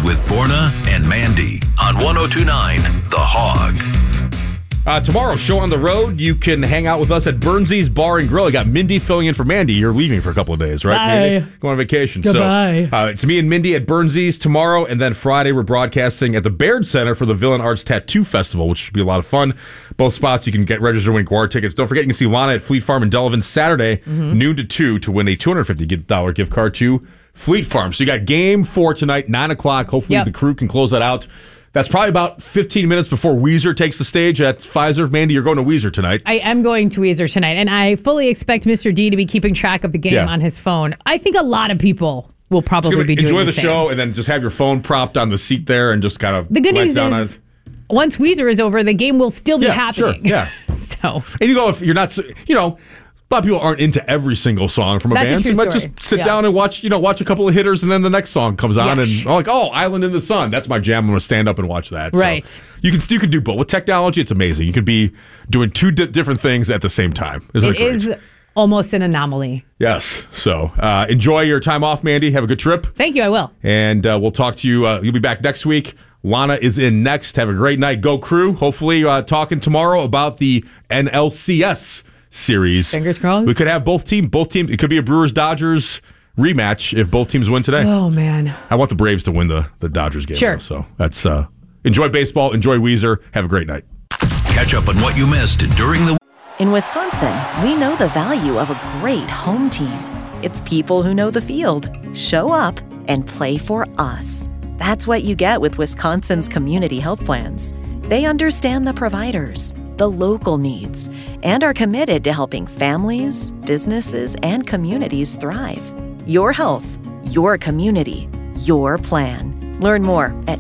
with Borna and Mandy on 102.9 The Hog. Tomorrow, show on the road. You can hang out with us at Burnsy's Bar and Grill. You got Mindy filling in for Mandy. You're leaving for a couple of days, right, Bye. Mandy? Going on vacation. Goodbye. So it's me and Mindy at Burnsy's tomorrow, and then Friday we're broadcasting at the Baird Center for the Villain Arts Tattoo Festival, which should be a lot of fun. Both spots you can get registered, win Guar tickets. Don't forget you can see Lana at Fleet Farm in Delavan Saturday, noon to 2, to win a $250 gift card to Fleet Farm. So you got game 4 tonight, 9 o'clock. Hopefully the crew can close that out. That's probably about 15 minutes before Weezer takes the stage at Pfizer. Mandy, you're going to Weezer tonight. I am going to Weezer tonight, and I fully expect Mr. D to be keeping track of the game on his phone. I think a lot of people will probably be doing enjoy the same. show, and then just have your phone propped on the seat there and just kind of the good news down is once Weezer is over, the game will still be happening. Sure. Yeah. So, and you go, if you're not, a lot of people aren't into every single song from a band. So you might just sit down and watch a couple of hitters, and then the next song comes on, and Island in the Sun. That's my jam. I'm going to stand up and watch that. Right. So you can do both. With technology, it's amazing. You can be doing two different things at the same time. Isn't it great? It is almost an anomaly. Yes. So enjoy your time off, Mandy. Have a good trip. Thank you. I will. And we'll talk to you. You'll be back next week. Lana is in next. Have a great night. Go Crew. Hopefully talking tomorrow about the NLCS series. Fingers crossed. We could have both teams. It could be a Brewers-Dodgers rematch if both teams win today. Oh, man. I want the Braves to win the Dodgers game. Sure. Though, so that's enjoy baseball. Enjoy Weezer. Have a great night. Catch up on what you missed during the... In Wisconsin, we know the value of a great home team. It's people who know the field, show up, and play for us. That's what you get with Wisconsin's community health plans. They understand the providers, the local needs, and are committed to helping families, businesses, and communities thrive. Your health, your community, your plan. Learn more at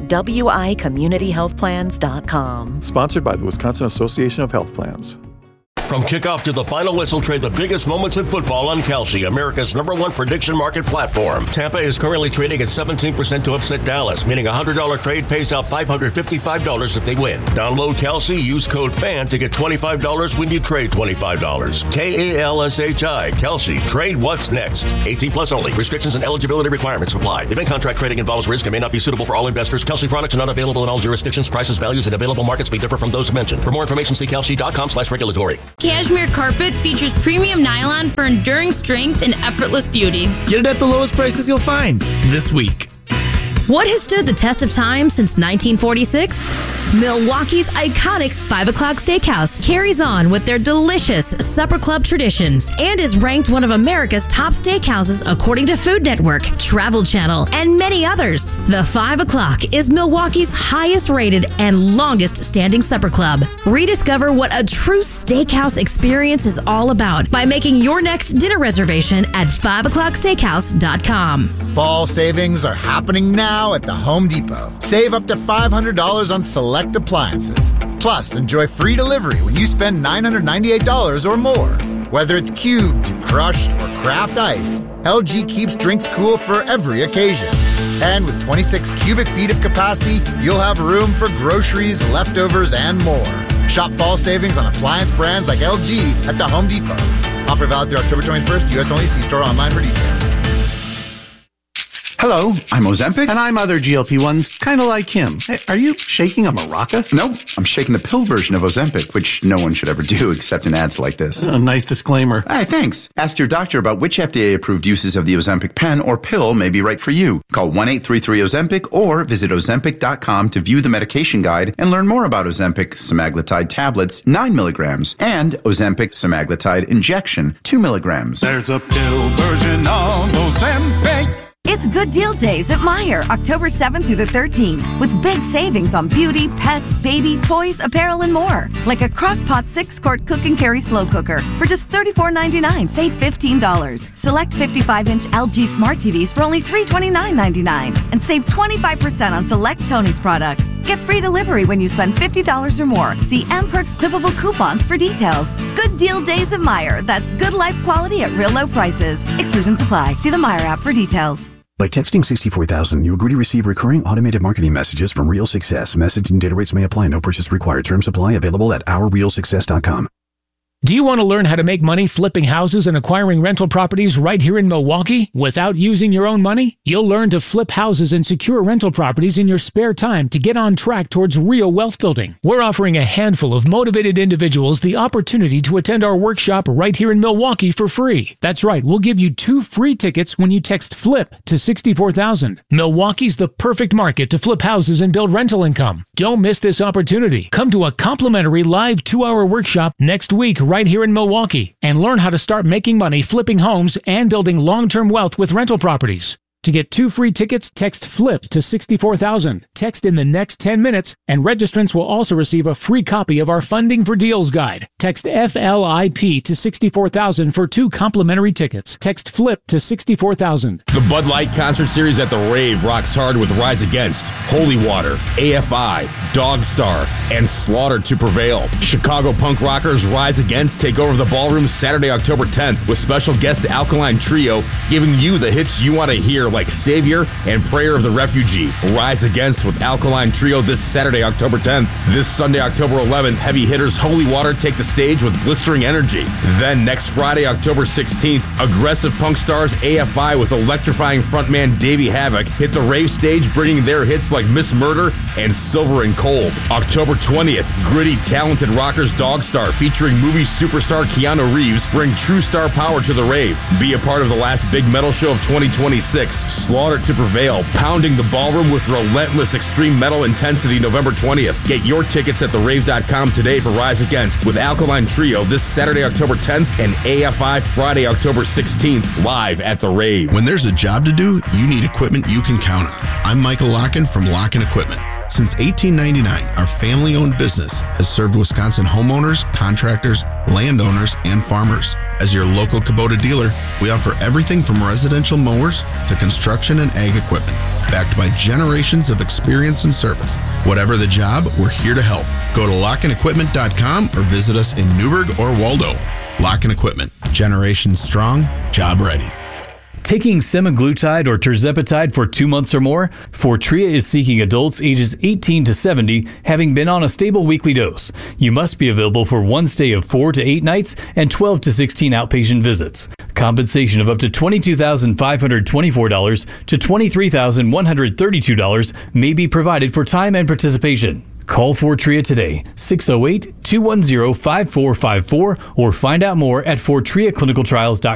wicommunityhealthplans.com. Sponsored by the Wisconsin Association of Health Plans. From kickoff to the final whistle, trade the biggest moments in football on Kalshi, America's #1 prediction market platform. Tampa is currently trading at 17% to upset Dallas, meaning a $100 trade pays out $555 if they win. Download Kalshi, use code FAN to get $25 when you trade $25. Kalshi, Kalshi, trade what's next. 18 plus only. Restrictions and eligibility requirements apply. Event contract trading involves risk and may not be suitable for all investors. Kalshi products are not available in all jurisdictions. Prices, values, and available markets may differ from those mentioned. For more information, see kalshi.com/regulatory. Cashmere Carpet features premium nylon for enduring strength and effortless beauty. Get it at the lowest prices you'll find this week. What has stood the test of time since 1946? Milwaukee's iconic 5 O'Clock Steakhouse carries on with their delicious supper club traditions and is ranked one of America's top steakhouses according to Food Network, Travel Channel, and many others. The 5 O'Clock is Milwaukee's highest rated and longest standing supper club. Rediscover what a true steakhouse experience is all about by making your next dinner reservation at 5o'clocksteakhouse.com. Fall savings are happening now at the Home Depot. Save up to $500 on select appliances. Plus, enjoy free delivery when you spend $998 or more. Whether it's cubed, crushed, or craft ice, LG keeps drinks cool for every occasion. And with 26 cubic feet of capacity, you'll have room for groceries, leftovers, and more. Shop fall savings on appliance brands like LG at the Home Depot. Offer valid through October 21st. U.S. only. See store online for details. Hello, I'm Ozempic. And I'm other GLP-1s, kind of like him. Hey, are you shaking a maraca? No, I'm shaking the pill version of Ozempic, which no one should ever do except in ads like this. A nice disclaimer. Hey, thanks. Ask your doctor about which FDA-approved uses of the Ozempic pen or pill may be right for you. Call 1-833-OZEMPIC or visit Ozempic.com to view the medication guide and learn more about Ozempic semaglutide tablets, 9 milligrams, and Ozempic semaglutide injection, 2 milligrams. There's a pill version of Ozempic. It's Good Deal Days at Meijer, October 7th through the 13th, with big savings on beauty, pets, baby, toys, apparel, and more. Like a Crock-Pot 6-quart cook and carry slow cooker for just $34.99, save $15. Select 55-inch LG Smart TVs for only $329.99 and save 25% on select Tony's products. Get free delivery when you spend $50 or more. See M-Perks clippable coupons for details. Good Deal Days at Meijer. That's good life quality at real low prices. Exclusions apply. See the Meijer app for details. By texting 64,000, you agree to receive recurring automated marketing messages from Real Success. Message and data rates may apply. No purchase required. Terms apply. Available at ourrealsuccess.com. Do you want to learn how to make money flipping houses and acquiring rental properties right here in Milwaukee without using your own money? You'll learn to flip houses and secure rental properties in your spare time to get on track towards real wealth building. We're offering a handful of motivated individuals the opportunity to attend our workshop right here in Milwaukee for free. That's right, we'll give you 2 free tickets when you text FLIP to 64,000. Milwaukee's the perfect market to flip houses and build rental income. Don't miss this opportunity. Come to a complimentary live 2-hour workshop next week right here in Milwaukee and learn how to start making money flipping homes and building long-term wealth with rental properties. To get 2 free tickets, text FLIP to 64,000. Text in the next 10 minutes, and registrants will also receive a free copy of our Funding for Deals guide. Text FLIP to 64,000 for 2 complimentary tickets. Text FLIP to 64,000. The Bud Light concert series at the Rave rocks hard with Rise Against, Holy Water, AFI, Dogstar, and Slaughter to Prevail. Chicago punk rockers Rise Against take over the ballroom Saturday, October 10th with special guest Alkaline Trio giving you the hits you want to hear like Savior and Prayer of the Refugee. Rise Against with Alkaline Trio this Saturday, October 10th. This Sunday, October 11th, heavy hitters Holy Water take the stage with Blistering Energy. Then next Friday, October 16th, aggressive punk stars AFI with electrifying frontman Davey Havoc hit the rave stage, bringing their hits like Miss Murder and Silver and Cold. October 20th, gritty, talented rockers Dogstar featuring movie superstar Keanu Reeves bring true star power to the rave. Be a part of the last big metal show of 2026. Slaughter to Prevail, pounding the ballroom with relentless extreme metal intensity November 20th. Get your tickets at therave.com today for Rise Against with Alkaline Trio this Saturday, October 10th and AFI Friday, October 16th, live at the Rave. When there's a job to do, you need equipment you can count on. I'm Michael Locken from Locken Equipment. Since 1899, our family-owned business has served Wisconsin homeowners, contractors, landowners, and farmers. As your local Kubota dealer, we offer everything from residential mowers to construction and ag equipment, backed by generations of experience and service. Whatever the job, we're here to help. Go to lockenequipment.com or visit us in Newburgh or Waldo. Locken Equipment, generation strong, job ready. Taking semaglutide or tirzepatide for 2 months or more, Fortrea is seeking adults ages 18 to 70 having been on a stable weekly dose. You must be available for one stay of 4 to 8 nights and 12 to 16 outpatient visits. Compensation of up to $22,524 to $23,132 may be provided for time and participation. Call Fortrea today, 608-210-5454, or find out more at fortreaclinicaltrials.com.